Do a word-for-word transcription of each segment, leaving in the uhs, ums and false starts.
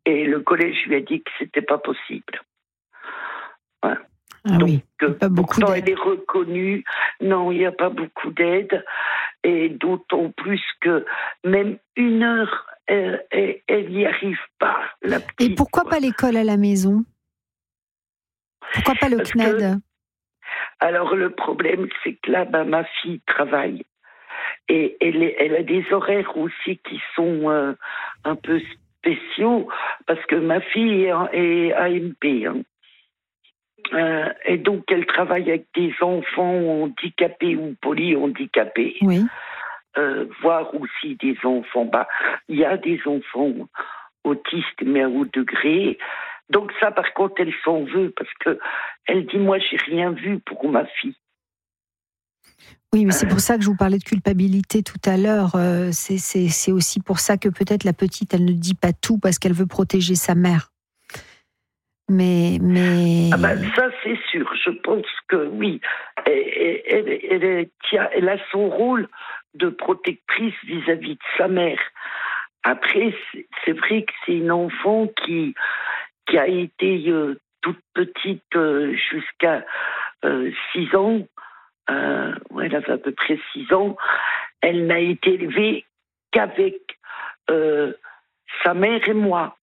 Et le collège lui a dit que c'était pas possible. Ouais. Ah Donc, oui, pas beaucoup pourtant, d'aide. elle est reconnue. Non, il n'y a pas beaucoup d'aide. Et d'autant plus que même une heure, elle n'y arrive pas, la petite. Et pourquoi quoi. pas l'école à la maison? Pourquoi pas le Parce C N E D? que, alors, le problème, c'est que là, bah, ma fille travaille. Et elle, est, elle a des horaires aussi qui sont euh, un peu spéciaux, parce que ma fille est, en, est A M P. Hein. Euh, et donc, elle travaille avec des enfants handicapés ou polyhandicapés. Oui. Euh, voire aussi des enfants. Bah, il y a des enfants autistes, mais à haut degré. Donc ça, par contre, elle s'en veut, parce que elle dit, moi, j'ai rien vu pour ma fille. Oui, mais c'est pour ça que je vous parlais de culpabilité tout à l'heure. Euh, c'est, c'est, c'est aussi pour ça que peut-être la petite, elle ne dit pas tout parce qu'elle veut protéger sa mère. Mais, mais... Ah ben, ça, c'est sûr. Je pense que oui. Elle, elle, elle, elle, tiens, elle a son rôle de protectrice vis-à-vis de sa mère. Après, c'est, c'est vrai que c'est une enfant qui, qui a été euh, toute petite euh, jusqu'à euh, six ans. Euh, ouais, elle avait à peu près six ans. Elle n'a été élevée qu'avec euh, sa mère et moi.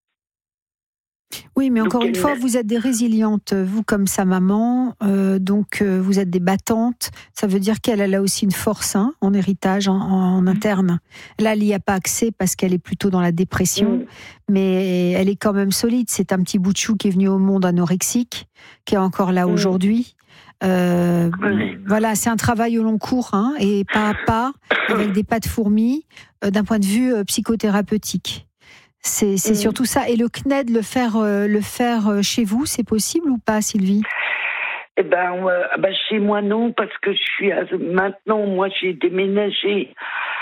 Oui, mais encore donc une elle... fois, vous êtes des résilientes, vous comme sa maman, euh, donc euh, vous êtes des battantes. Ça veut dire qu'elle elle a aussi une force hein, en héritage, en, en interne. Là, elle n'y a pas accès parce qu'elle est plutôt dans la dépression, mmh. mais elle est quand même solide. C'est un petit bout de chou qui est venu au monde anorexique, qui est encore là mmh. aujourd'hui. Euh, oui. Voilà, c'est un travail au long cours, hein, et pas à pas, avec des pas de fourmi, euh, d'un point de vue euh, psychothérapeutique. C'est, c'est mmh. surtout ça. Et le C N E D, le faire, euh, le faire chez vous, c'est possible ou pas, Sylvie? Eh ben, euh, ben, chez moi non, parce que je suis à, maintenant, moi j'ai déménagé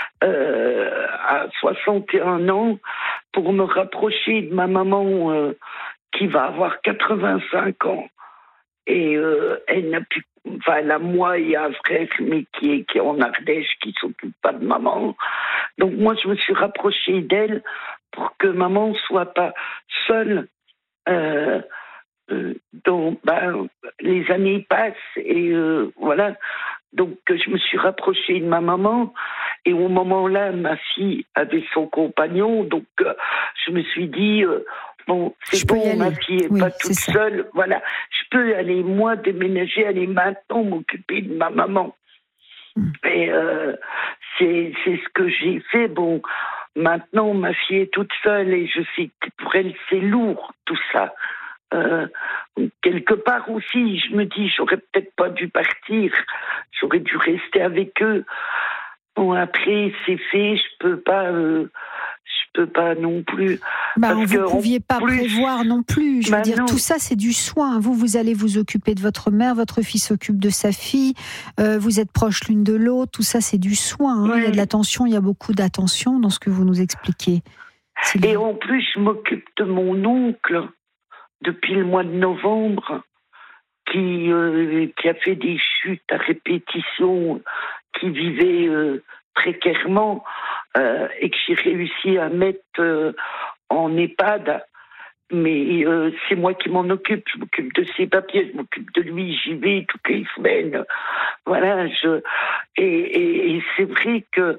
euh, à soixante et un ans pour me rapprocher de ma maman euh, qui va avoir quatre-vingt-cinq ans. Et euh, elle n'a plus, enfin, elle a moi et un frère, mais qui est, qui est en Ardèche, qui s'occupe pas de maman. Donc moi, je me suis rapprochée d'elle pour que maman soit pas seule. Euh, euh, donc, ben, les années passent et euh, voilà. Donc, je me suis rapprochée de ma maman et au moment-là, ma fille avait son compagnon. Donc, euh, je me suis dit. Euh, Bon, c'est je bon, ma fille n'est oui, pas toute seule. Voilà, je peux aller, moi, déménager, aller maintenant m'occuper de ma maman. Mm. Et euh, c'est, c'est ce que j'ai fait. Bon, maintenant, ma fille est toute seule et je sais que pour elle, c'est lourd, tout ça. Euh, quelque part aussi, je me dis, j'aurais peut-être pas dû partir. J'aurais dû rester avec eux. Bon, après, c'est fait, je peux pas... Euh, Je peux pas non plus. Bah, parce vous ne pouviez pas plus... prévoir non plus. Je bah veux dire, non. tout ça, c'est du soin. Vous, vous allez vous occuper de votre mère, votre fils s'occupe de sa fille, euh, vous êtes proches l'une de l'autre, tout ça, c'est du soin. Hein. Oui. Il y a de l'attention, il y a beaucoup d'attention dans ce que vous nous expliquez. Sylvie. Et en plus, je m'occupe de mon oncle depuis le mois de novembre, qui, euh, qui a fait des chutes à répétition, qui vivait euh, précairement. Euh, et que j'ai réussi à mettre euh, en EHPAD. Mais euh, c'est moi qui m'en occupe. Je m'occupe de ses papiers, je m'occupe de lui, j'y vais toutes les semaines. Voilà, je... Et, et, et c'est vrai que...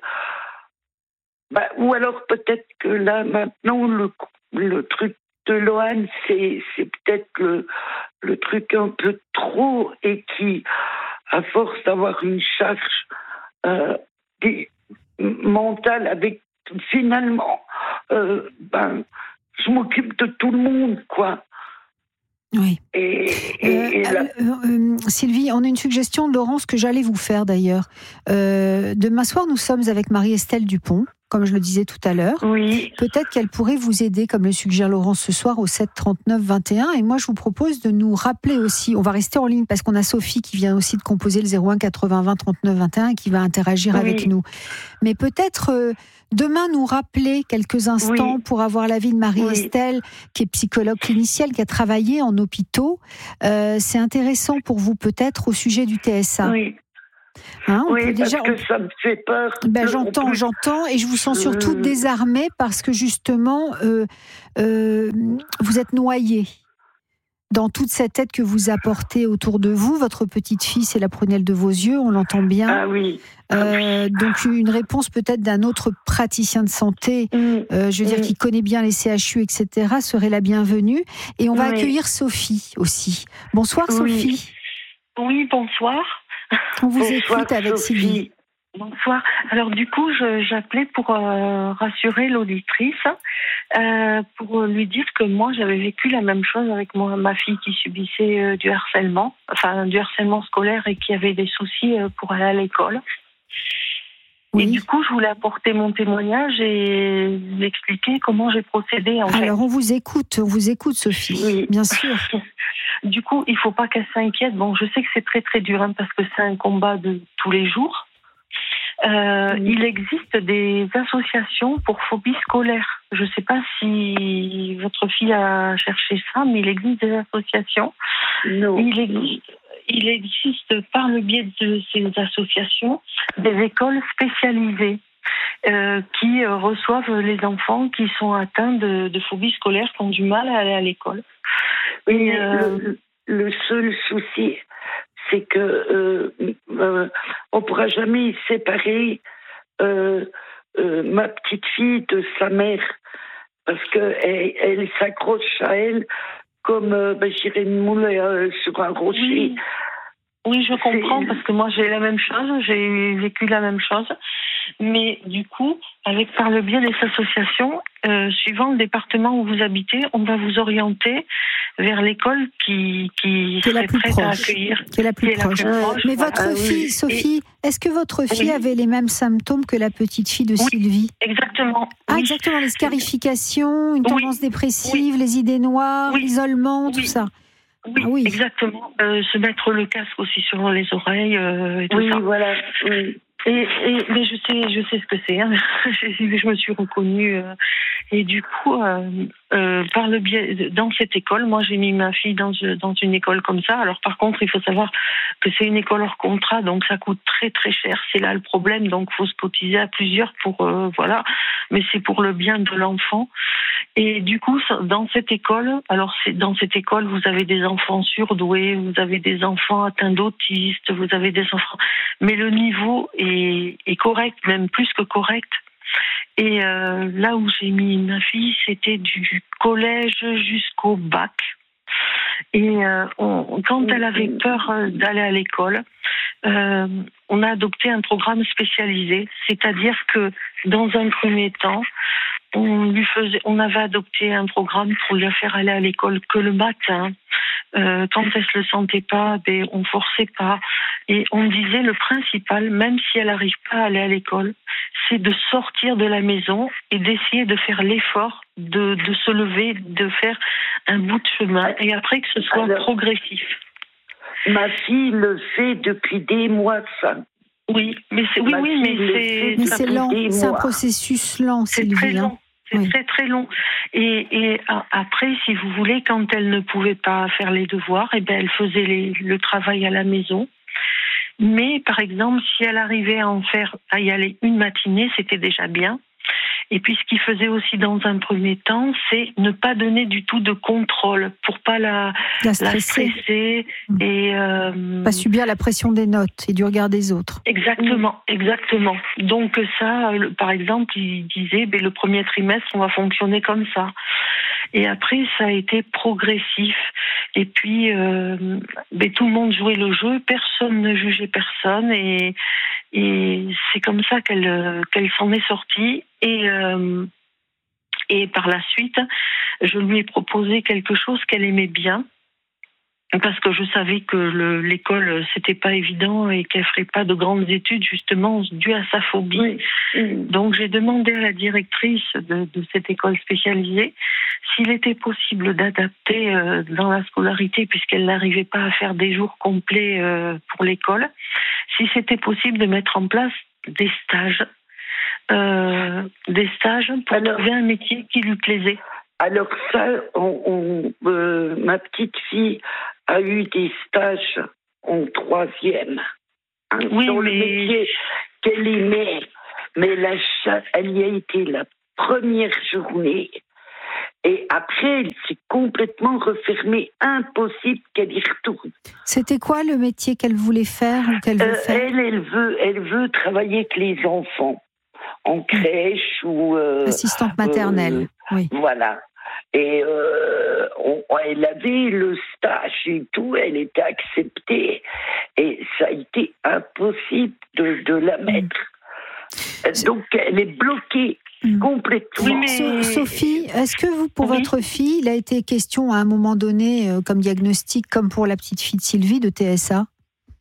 Bah, ou alors peut-être que là, maintenant, le, le truc de Loane, c'est, c'est peut-être le, le truc un peu trop et qui, à force d'avoir une charge... Euh, des, mentale avec finalement euh, ben je m'occupe de tout le monde quoi. Oui. Et, et, euh, et là... euh, euh, Sylvie, on a une suggestion de Laurence que j'allais vous faire d'ailleurs. Euh, demain soir, nous sommes avec Marie-Estelle Dupont, comme je le disais tout à l'heure. Oui. Peut-être qu'elle pourrait vous aider, comme le suggère Laurence ce soir, au sept trente-neuf vingt et un. Et moi, je vous propose de nous rappeler aussi, on va rester en ligne parce qu'on a Sophie qui vient aussi de composer le zéro un quatre-vingts vingt trente-neuf vingt et un et qui va interagir oui. avec nous. Mais peut-être euh, demain nous rappeler quelques instants oui. pour avoir l'avis de Marie-Estelle, oui. qui est psychologue clinicienne, qui a travaillé en hôpitaux. Euh, c'est intéressant pour vous peut-être au sujet du T S A. Oui. Hein, on oui, peut déjà, parce que on... ça me fait peur. Ben, j'entends, j'entends, et je vous sens surtout désarmée parce que justement, euh, euh, vous êtes noyé dans toute cette aide que vous apportez autour de vous. Votre petite fille, c'est la prunelle de vos yeux, on l'entend bien. Ah oui. Euh, donc une réponse peut-être d'un autre praticien de santé, Mmh. euh, je veux dire, mmh. qui connaît bien les C H U, et cetera, serait la bienvenue. Et on va Oui. accueillir Sophie aussi. Bonsoir Oui. Sophie. Oui, bonsoir. On vous Bonsoir, écoute avec Sophie. Sylvie. Bonsoir. Alors du coup, je, j'appelais pour euh, rassurer l'auditrice, euh, pour lui dire que moi, j'avais vécu la même chose avec moi, ma fille qui subissait euh, du harcèlement, enfin du harcèlement scolaire et qui avait des soucis euh, pour aller à l'école. Oui. Et du coup, je voulais apporter mon témoignage et lui expliquer comment j'ai procédé. En Alors fait. on vous écoute, on vous écoute Sophie, Oui. bien sûr. Du coup, il faut pas qu'elle s'inquiète. Bon, je sais que c'est très très dur hein, parce que c'est un combat de tous les jours. Euh, Oui. Il existe des associations pour phobie scolaire. Je ne sais pas si votre fille a cherché ça, mais il existe des associations. Non. Il existe, il existe par le biais de ces associations des écoles spécialisées euh, qui euh, reçoivent les enfants qui sont atteints de, de phobie scolaire, qui ont du mal à aller à l'école. Oui, Et, mais euh, le, le seul souci, c'est que euh, euh, on pourra jamais séparer euh, euh, ma petite fille de sa mère parce que elle, elle s'accroche à elle comme euh, ben, je dirais une moule euh, sur un rocher. Oui. Oui, je comprends, C'est- parce que moi j'ai la même chose, j'ai vécu la même chose. Mais du coup, avec par le biais des associations, euh, suivant le département où vous habitez, on va vous orienter vers l'école qui, qui Qui est la serait plus prête à proche. accueillir. Qui est la plus Qui est la proche. plus proche, Mais voilà. votre Ah oui. fille, Sophie, est-ce que votre fille Oui. avait les mêmes symptômes que la petite fille de Oui. Sylvie? Exactement. Ah, oui. exactement, les scarifications, une Oui. tendance dépressive, les idées noires, Oui. l'isolement, tout Oui. ça. Oui, Ah oui. exactement. Euh, se mettre le casque aussi sur les oreilles euh, et tout Oui, ça. voilà. Oui. Et, et mais je sais, je sais ce que c'est. Hein. je, je me suis reconnue. Euh, et du coup, euh, euh, par le biais de- dans cette école, moi j'ai mis ma fille dans dans une école comme ça. Alors par contre, il faut savoir que c'est une école hors contrat, donc ça coûte très très cher. C'est là le problème. Donc faut se cotiser à plusieurs pour euh, voilà. Mais c'est pour le bien de l'enfant. Et du coup, ça- dans cette école, alors c'est dans cette école, vous avez des enfants surdoués, vous avez des enfants atteints d'autistes, vous avez des enfants, mais le niveau est, est correct, même plus que correct. Et euh, là où j'ai mis ma fille, c'était du collège jusqu'au bac. Et euh, on, quand elle avait peur euh, d'aller à l'école, euh, on a adopté un programme spécialisé, c'est-à-dire que dans un premier temps, on lui faisait, on avait adopté un programme pour lui faire aller à l'école que le matin. Euh, quand elle se le sentait pas, ben on forçait pas. Et on disait le principal, même si elle n'arrive pas à aller à l'école, c'est de sortir de la maison et d'essayer de faire l'effort de, de se lever, de faire un bout de chemin, et après que ce soit Alors, progressif. Ma fille le fait depuis des mois, ça. Oui, mais c'est oui, Ma oui, mais fille le c'est fait Mais ça c'est depuis lent, des c'est un mois. processus lent, C'est très Sylvie. hein. long. C'est Oui. très très long. Et, et a- après, si vous voulez, quand elle ne pouvait pas faire les devoirs, eh ben elle faisait les- le travail à la maison. Mais par exemple, si elle arrivait à en faire, à y aller une matinée, c'était déjà bien. Et puis ce qu'il faisait aussi dans un premier temps, c'est ne pas donner du tout de contrôle pour pas la, La la stresser, stresser et euh, pas subir la pression des notes et du regard des autres. Exactement, exactement. Donc ça, le- par exemple, il disait, ben, le premier trimestre, on va fonctionner comme ça. Et après, ça a été progressif. Et puis, euh, ben, tout le monde jouait le jeu, personne ne jugeait personne, et, et c'est comme ça qu'elle euh, qu'elle s'en est sortie. Et euh, et par la suite, je lui ai proposé quelque chose qu'elle aimait bien. Parce que je savais que le, l'école, c'était pas évident et qu'elle ferait pas de grandes études, justement, dû à sa phobie. Oui. Mm. Donc, j'ai demandé à la directrice de, de cette école spécialisée s'il était possible d'adapter euh, dans la scolarité, puisqu'elle n'arrivait pas à faire des jours complets euh, pour l'école, si c'était possible de mettre en place des stages, euh, des stages pour Alors- trouver un métier qui lui plaisait. Alors ça, on, on, euh, ma petite fille a eu des stages en troisième. Hein, Oui, dans mais- le métier qu'elle aimait. Mais la cha- elle y a été la première journée. Et après, c'est complètement refermé. Impossible qu'elle y retourne. C'était quoi le métier qu'elle voulait faire ou qu'elle veut euh, faire? Elle, elle veut, elle veut travailler avec les enfants, en crèche ou... Euh, Assistante maternelle, euh, oui. Voilà. Et euh, on, elle avait le stage et tout, elle était acceptée. Et ça a été impossible de, de la mettre. Mmh. Donc, elle est bloquée. Mmh. Complètement. Oui, mais... Sophie, est-ce que vous, pour oui. votre fille, il a été question à un moment donné, euh, comme diagnostic, comme pour la petite fille de Sylvie, de T S A?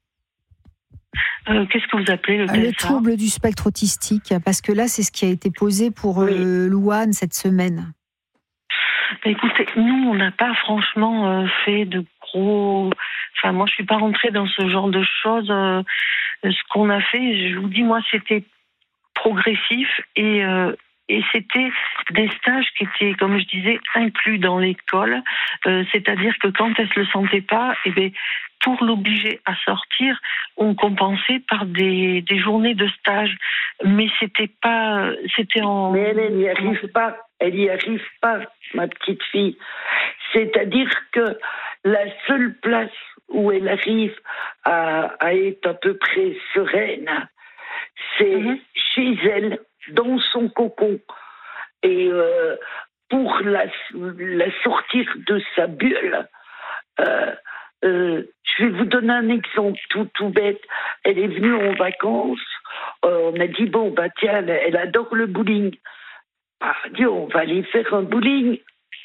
euh, Qu'est-ce que vous appelez le T S A? Le trouble du spectre autistique, parce que là, c'est ce qui a été posé pour oui. euh, Louane cette semaine. Écoutez, nous, on n'a pas franchement euh, fait de gros... Enfin, moi, je ne suis pas rentrée dans ce genre de choses. Euh, ce qu'on a fait, je vous dis, moi, c'était progressif et... Euh, Et c'était des stages qui étaient, comme je disais, inclus dans l'école. Euh, c'est-à-dire que quand elle ne se le sentait pas, eh bien, pour l'obliger à sortir, on compensait par des, des journées de stage. Mais c'était pas... C'était en... Mais elle, elle n'y arrive pas. Elle n'y arrive pas, ma petite fille. C'est-à-dire que la seule place où elle arrive à, à être à peu près sereine, c'est mm-hmm. chez elle, dans son cocon. Et euh, pour la, la sortir de sa bulle, euh, euh, je vais vous donner un exemple tout, tout bête. Elle est venue en vacances, euh, on a dit, bon, bah tiens, elle, elle adore le bowling. Ah, dit, on va aller faire un bowling.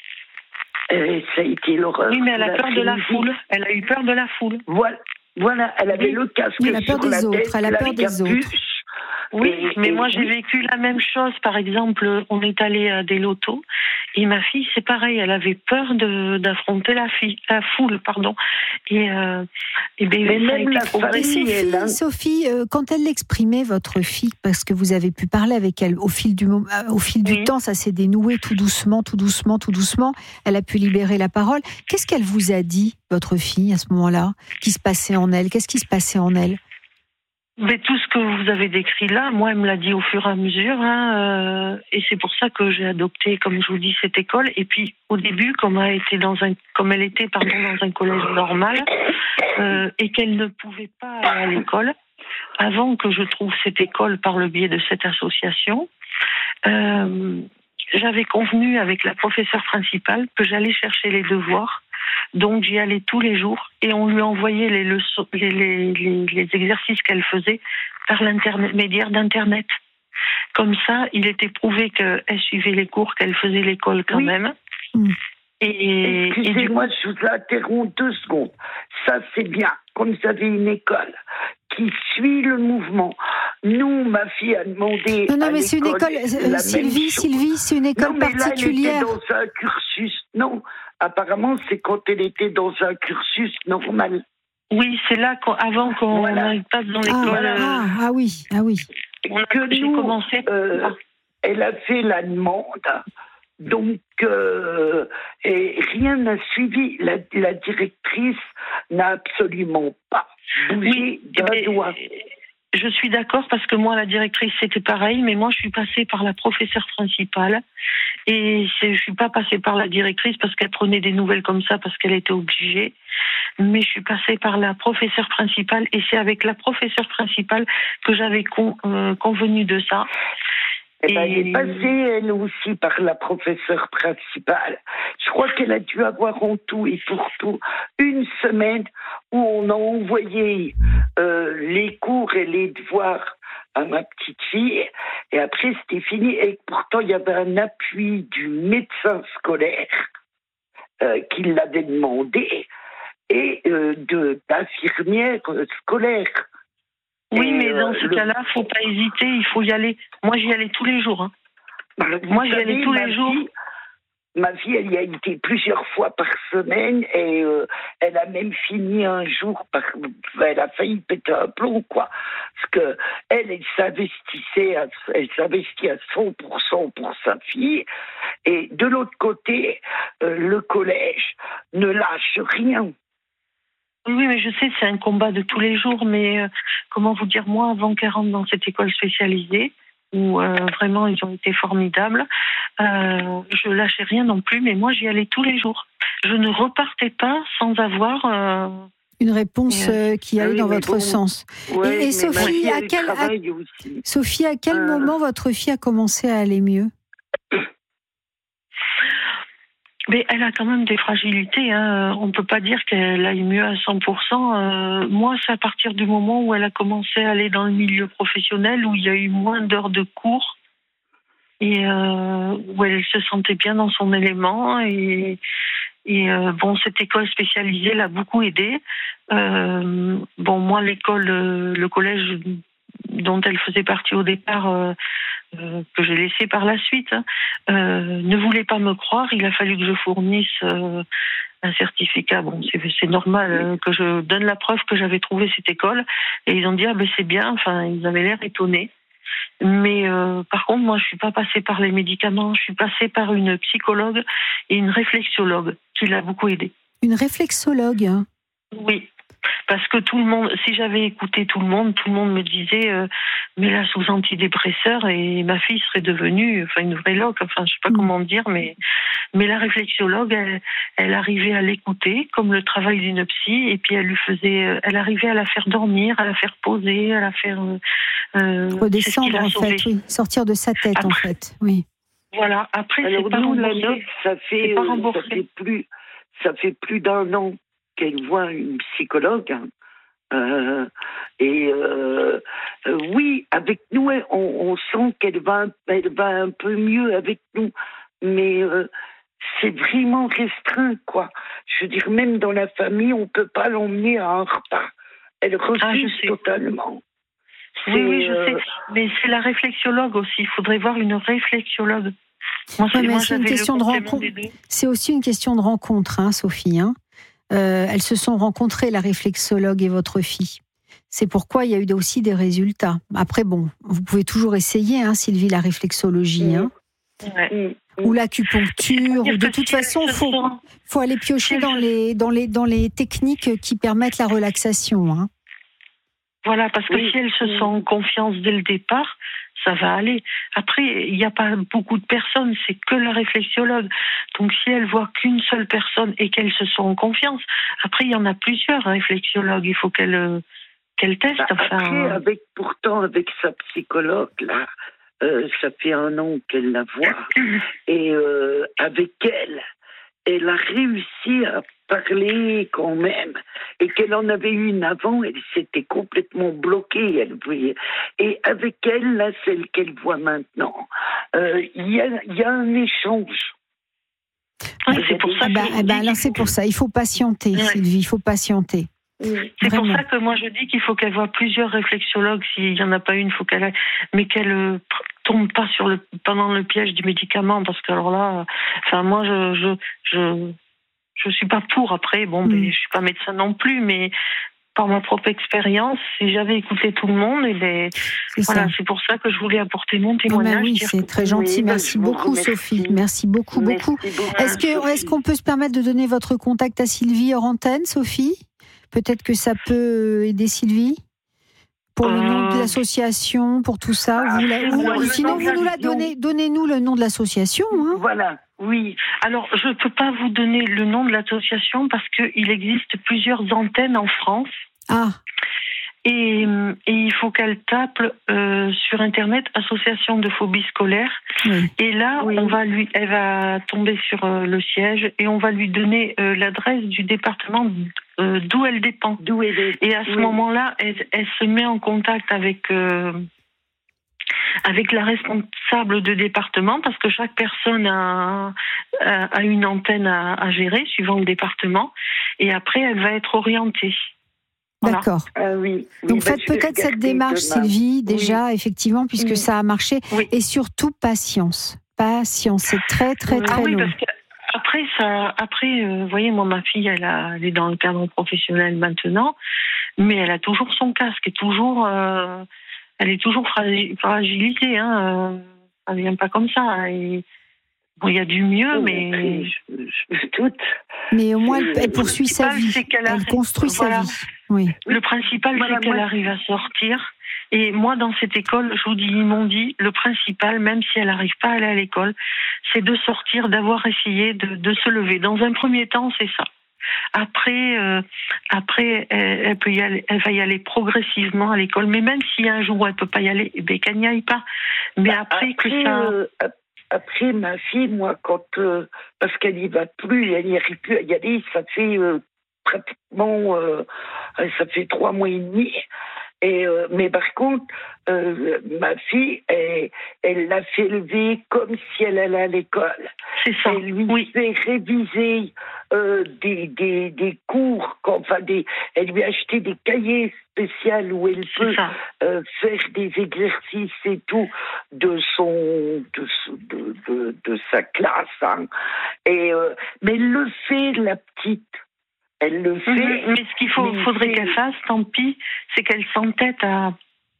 Et ça a été l'horreur. Oui, mais elle a peur de la foule. Elle a eu peur de la foule. Voilà, voilà elle avait oui. le casque oui, elle a peur sur des la autres. tête, Elle a peur des autres. Oui, et, mais et moi oui. j'ai vécu la même chose. Par exemple, on est allé à des lotos et ma fille, c'est pareil, elle avait peur de, d'affronter la, fille, la foule, pardon. Et, euh, et ben, mais même la famille, Sophie, elle, hein. Sophie euh, quand elle l'exprimait, votre fille, parce que vous avez pu parler avec elle au fil du, euh, au fil du oui. temps, ça s'est dénoué tout doucement, tout doucement, tout doucement. Elle a pu libérer la parole. Qu'est-ce qu'elle vous a dit, votre fille, à ce moment-là, qui se passait en elle? Qu'est-ce qui se passait en elle? Mais tout ce que vous avez décrit là, moi, elle me l'a dit au fur et à mesure, hein, euh, et c'est pour ça que j'ai adopté, comme je vous dis, cette école. Et puis, au début, comme elle était dans un, comme elle était, pardon, dans un collège normal, euh, et qu'elle ne pouvait pas aller à l'école, avant que je trouve cette école par le biais de cette association, euh, j'avais convenu avec la professeure principale que j'allais chercher les devoirs. Donc j'y allais tous les jours et on lui envoyait les leçons, les, les, les, les exercices qu'elle faisait par l'intermédiaire d'Internet. Comme ça, il était prouvé qu'elle suivait les cours, qu'elle faisait l'école quand oui. même. Mmh. Et, Excusez-moi, et du... je vous interromps deux secondes. Ça, c'est bien. Comme vous avez une école qui suit le mouvement. Nous, ma fille a demandé. Non, non, mais c'est une école. Euh, Sylvie, Sylvie, c'est une école non, mais particulière. Là, elle était dans un cursus. Non, apparemment, c'est quand elle était dans un cursus normal. Oui, c'est là avant qu'on voilà. passe dans l'école. Ah, voilà. ah, ah oui, ah oui. On a, que j'ai nous, commencé. Euh, elle a fait la demande. Donc, euh, et rien n'a suivi. La, la directrice n'a absolument pas bougé oui, d'un doigt. Je suis d'accord parce que moi, la directrice, c'était pareil, mais moi, je suis passée par la professeure principale et je suis pas passée par la directrice parce qu'elle prenait des nouvelles comme ça parce qu'elle était obligée, mais je suis passée par la professeure principale et c'est avec la professeure principale que j'avais con, euh, convenu de ça. Eh ben, elle est passée, elle aussi, par la professeure principale. Je crois qu'elle a dû avoir en tout et pour tout une semaine où on a envoyé euh, les cours et les devoirs à ma petite fille. Et après, c'était fini. Et pourtant, il y avait un appui du médecin scolaire euh, qui l'avait demandé et euh, de, d'infirmière scolaire. Oui, et mais dans euh, ce le... cas-là, faut pas hésiter, il faut y aller. Moi, j'y allais tous les jours. Hein. Moi, j'y allais tous les jours. Fille, ma fille, elle y a été plusieurs fois par semaine et euh, elle a même fini un jour par... Elle a failli péter un plomb, quoi. Parce que elle, elle s'investissait, à... elle s'investit à cent pour cent pour sa fille. Et de l'autre côté, euh, le collège ne lâche rien. Oui, mais je sais, c'est un combat de tous les jours, mais euh, comment vous dire, moi, avant qu'elle rentre dans cette école spécialisée, où euh, vraiment ils ont été formidables. Euh, je lâchais rien non plus, mais moi j'y allais tous les jours. Je ne repartais pas sans avoir euh, une réponse euh, qui allait ah oui, dans votre bon, sens. Ouais, et, et Sophie, à quel, à, Sophie, à quel euh... moment votre fille a commencé à aller mieux? Mais elle a quand même des fragilités. Hein. On ne peut pas dire qu'elle aille mieux à cent pour cent. Euh, moi, c'est à partir du moment où elle a commencé à aller dans le milieu professionnel, où il y a eu moins d'heures de cours et euh, où elle se sentait bien dans son élément. Et, et euh, bon, cette école spécialisée l'a beaucoup aidée. Euh, bon, moi, l'école, le collège dont elle faisait partie au départ, euh, euh, que j'ai laissé par la suite, hein, euh, ne voulait pas me croire. Il a fallu que je fournisse euh, un certificat. Bon, c'est, c'est normal euh, que je donne la preuve que j'avais trouvé cette école. Et ils ont dit, ah ben c'est bien. Enfin, ils avaient l'air étonnés. Mais euh, par contre, moi, je suis pas passée par les médicaments. Je suis passée par une psychologue et une réflexologue qui l'a beaucoup aidée. Une réflexologue, hein. Oui. Parce que tout le monde, si j'avais écouté tout le monde, tout le monde me disait euh, mais là sous antidépresseur et ma fille serait devenue enfin une vraie loque, enfin je sais pas mmh. comment dire, mais mais la réflexologue elle, elle arrivait à l'écouter comme le travail d'une psy et puis elle lui faisait, elle arrivait à la faire dormir, à la faire poser, à la faire euh, redescendre en fait, oui, sortir de sa tête après, en fait, oui. Voilà. Après alors c'est pas nous remboursé. La note, ça fait pas euh, ça fait plus ça fait plus d'un an qu'elle voit une psychologue. Euh, et euh, euh, oui, avec nous, on, on sent qu'elle va, elle va un peu mieux avec nous, mais euh, c'est vraiment restreint, quoi. Je veux dire, même dans la famille, on peut pas l'emmener à un repas. Elle refuse ah, totalement. Oui, oui, je euh... sais. Mais c'est la réflexologue aussi. Il faudrait voir une réflexologue. Moi, c'est, ouais, moi, c'est une question de rencontre. C'est aussi une question de rencontre, hein, Sophie. Hein. Euh, elles se sont rencontrées, la réflexologue et votre fille. C'est pourquoi il y a eu aussi des résultats. Après, bon, vous pouvez toujours essayer, hein, Sylvie, la réflexologie, hein, ouais. ou l'acupuncture. Ou de toute façon, il faut, faut aller piocher dans les, dans, les, dans les techniques qui permettent la relaxation. Hein. Voilà, parce que oui. si elles se sentent en confiance dès le départ, ça va aller. Après, il n'y a pas beaucoup de personnes, c'est que la réflexologue. Donc, si elle voit qu'une seule personne et qu'elles se sont en confiance, après, il y en a plusieurs réflexologues. Il faut qu'elle, qu'elle teste. Bah, enfin... Après, avec, pourtant, avec sa psychologue, là, euh, ça fait un an qu'elle la voit. Et euh, avec elle, elle a réussi à parler quand même, et qu'elle en avait une avant, elle s'était complètement bloquée, elle voyait. Et avec elle, là, celle qu'elle voit maintenant, il euh, y, a, y a un échange. Oui, c'est pour ça. Ah bah, que... bah, alors c'est pour ça, il faut patienter, ouais. Sylvie, il faut patienter. Oui. C'est Vraiment. Pour ça que moi je dis qu'il faut qu'elle voie plusieurs réflexologues. S'il n'y en a pas une, il faut qu'elle aille, mais qu'elle euh, tombe pas sur le pendant le piège du médicament, parce que alors là, enfin moi je je je je suis pas pour. Après bon, mm. ben, je suis pas médecin non plus, mais par ma propre expérience, si j'avais écouté tout le monde, et ben c'est voilà, ça. C'est pour ça que je voulais apporter mon témoignage. Oui, c'est très gentil. Merci beaucoup, Sophie. Merci beaucoup, merci beaucoup. beaucoup. Est-ce que est-ce qu'on peut se permettre de donner votre contact à Sylvie hors antenne, Sophie? Peut-être que ça peut aider Sylvie pour euh... le nom de l'association, pour tout ça. Vous la... vous, sinon, vous nous la donnez. Donnez-nous le nom de l'association. Hein. Voilà. Oui. Alors, je ne peux pas vous donner le nom de l'association parce qu'il existe plusieurs antennes en France. Ah. Et, et il faut qu'elle tape euh, sur Internet Association de phobie scolaire. Oui. Et là, oui. on va lui, elle va tomber sur euh, le siège et on va lui donner euh, l'adresse du département euh, d'où elle dépend. D'où elle est. Et à ce oui. moment-là, elle, elle se met en contact avec euh, avec la responsable de département, parce que chaque personne a, a une antenne à, à gérer suivant le département. Et après, elle va être orientée. Voilà. D'accord. Euh, oui. oui. Donc bah, faites peut-être cette démarche, Sylvie, déjà, oui. effectivement, puisque oui. ça a marché. Oui. Et surtout, patience. Patience, c'est très, très, très ah, oui, long. Parce que après, ça, après euh, vous voyez, moi, ma fille, elle, a, elle est dans le cadre professionnel maintenant, mais elle a toujours son casque, et toujours, euh, elle est toujours fragilisée. Hein, euh, ça ne vient pas comme ça. Et, bon, il y a du mieux, mais... mais... Je, je, je doute. Mais au moins, elle, elle poursuit sa vie. Elle construit voilà. sa vie. Oui. Le principal, voilà, c'est qu'elle moi... arrive à sortir Et moi, dans cette école, je vous dis, ils m'ont dit, le principal, même si elle n'arrive pas à aller à l'école, c'est de sortir, d'avoir essayé de, de se lever. Dans un premier temps, c'est ça. Après, euh, après, elle, elle peut y aller, elle va y aller progressivement à l'école. Mais même si un jour elle peut pas y aller, eh bien, qu'elle n'y aille pas. Mais bah, après, après que ça. Euh, après, ma fille, moi, quand euh, parce qu'elle n'y va plus, elle n'y arrive plus à y aller, ça fait euh, pratiquement, euh, ça fait trois mois et demi. Et euh, mais par contre, euh, ma fille, elle, elle l'a fait lever comme si elle allait à l'école. C'est ça. Elle lui oui. fait réviser euh, des, des, des cours, enfin des, elle lui a acheté des cahiers spéciaux où elle peut euh, faire des exercices et tout de son de, de, de, de sa classe. Hein. Et euh, mais elle le fait, la petite. Elle le fait. Mmh, mais ce qu'il faut, faudrait qu'elle fasse, tant pis, c'est qu'elle s'entête à,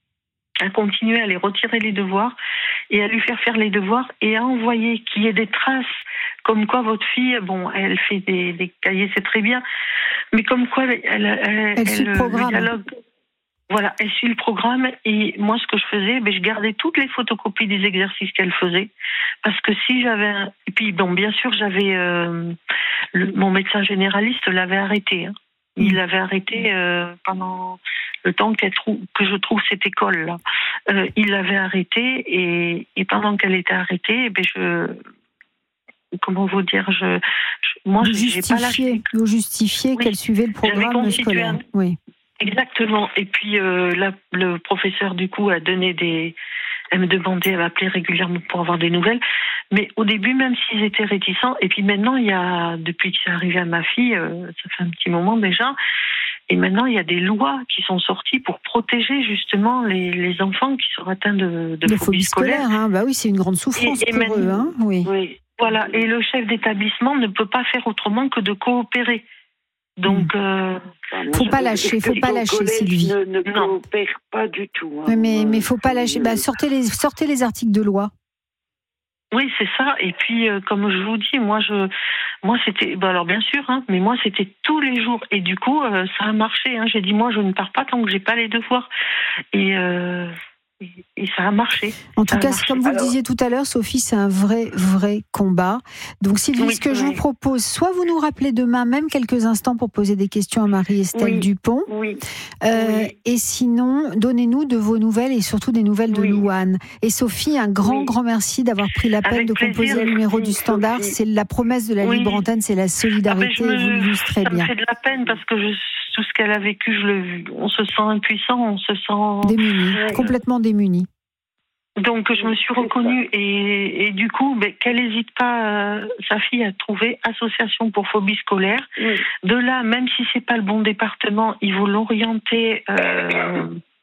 à continuer à les retirer les devoirs et à lui faire faire les devoirs et à envoyer qu'il y ait des traces comme quoi votre fille, bon, elle fait des, des cahiers, c'est très bien, mais comme quoi elle, elle, elle, elle suit le programme. Dialogue, voilà, elle suit le programme et moi, ce que je faisais, ben, je gardais toutes les photocopies des exercices qu'elle faisait parce que si j'avais, un... et puis bon, bien sûr, j'avais euh, le, mon médecin généraliste l'avait arrêté. Hein. Il l'avait arrêté euh, pendant le temps qu'elle trouve, que je trouve cette école-là. Euh, il l'avait arrêté et, et pendant qu'elle était arrêtée, ben je, comment vous dire, je, je moi, vous j'ai pas lâché. Vous justifiez oui. qu'elle suivait le programme scolaire. Un... Oui. Exactement. Et puis euh, là, le professeur du coup a donné des, elle me demandait, elle m'appelait régulièrement pour avoir des nouvelles. Mais au début, même s'ils étaient réticents, et puis maintenant, il y a, depuis que c'est arrivé à ma fille, euh, ça fait un petit moment déjà, et maintenant il y a des lois qui sont sorties pour protéger justement les, les enfants qui sont atteints de, de, de phobie, phobie scolaire. scolaire. Hein. Bah oui, c'est une grande souffrance et, et pour maintenant, eux. Hein. Oui. oui. Voilà. Et le chef d'établissement ne peut pas faire autrement que de coopérer. Donc, il euh, ne faut pas lâcher, faut pas lâcher, Sylvie. Ne, ne coopère pas du tout. Hein. Mais mais faut pas lâcher. Bah, sortez les sortez les articles de loi. Oui, c'est ça. Et puis, euh, comme je vous dis, moi, je, moi, c'était, bah alors bien sûr, hein, mais moi, c'était tous les jours. Et du coup, euh, ça a marché. Hein. J'ai dit, moi, je ne pars pas tant que j'ai pas les devoirs. Et euh, Et ça a marché. En tout ça cas, comme vous Alors... le disiez tout à l'heure, Sophie, c'est un vrai, vrai combat. Donc, Sylvie, oui, ce que oui. je vous propose, soit vous nous rappelez demain, même quelques instants, pour poser des questions à Marie-Estelle oui. Dupont. Oui. Euh, oui. Et sinon, donnez-nous de vos nouvelles et surtout des nouvelles de oui. Louane. Et Sophie, un grand, oui. grand merci d'avoir pris la peine Avec de plaisir, composer le numéro du standard. Sophie. C'est la promesse de la oui. libre antenne, c'est la solidarité. Ah ben me... Vous l'illustrez bien. Ça me fait de la peine parce que je... tout ce qu'elle a vécu, je le... on se sent impuissant, on se sent démunis, ouais. complètement démunis. Donc je me suis reconnue et, et du coup, ben, qu'elle n'hésite pas, euh, sa fille, à trouver association pour phobie scolaire. Oui. De là, même si c'est pas le bon département, il faut l'orienter. Euh,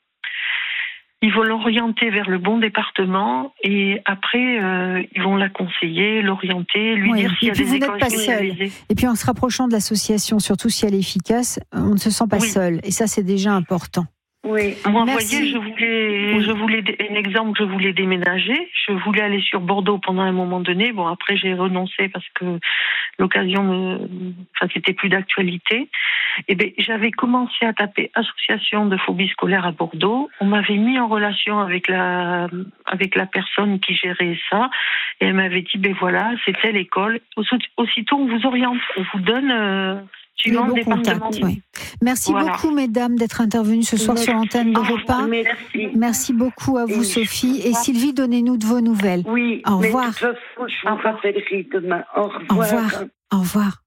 il faut l'orienter vers le bon département et après euh, ils vont la conseiller, l'orienter, lui oui. dire s'il y a des écoles. Vous n'êtes pas seule. Et puis en se rapprochant de l'association, surtout si elle est efficace, on ne se sent pas oui. seul. Et ça, c'est déjà important. Oui, moi, vous voyez, je voulais, oui. je voulais, un exemple, je voulais déménager. Je voulais aller sur Bordeaux pendant un moment donné. Bon, après, j'ai renoncé parce que l'occasion, me, enfin, c'était plus d'actualité. Et ben, j'avais commencé à taper association de phobie scolaire à Bordeaux. On m'avait mis en relation avec la, avec la personne qui gérait ça. Et elle m'avait dit, ben voilà, c'est telle école. Aussitôt, on vous oriente, on vous donne, euh, Le bon contact, oui. Merci voilà. beaucoup, mesdames, d'être intervenues ce soir merci. sur l'antenne d'Europe un. Merci. Merci beaucoup à vous, et Sophie. Et Sylvie, donnez-nous de vos nouvelles. Oui, au revoir. Mais de toute façon, je vous rappellerai demain. Au revoir. Au revoir. Au revoir.